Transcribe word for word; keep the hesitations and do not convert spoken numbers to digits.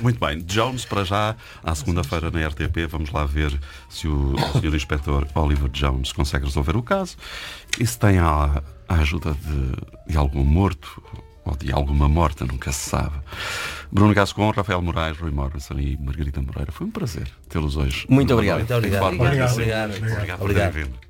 Muito bem, Jones para já, à segunda-feira na R T P, vamos lá ver se o, o senhor Inspetor Oliver Jones consegue resolver o caso e se tem a, a ajuda de, de algum morto ou de alguma morta, nunca se sabe. Bruno Gascon, Rafael Moraes, Rui Morrison e Margarida Moreira. Foi um prazer tê-los hoje. Muito obrigado. Muito obrigado. Obrigado. Obrigado. Obrigado por terem vindo.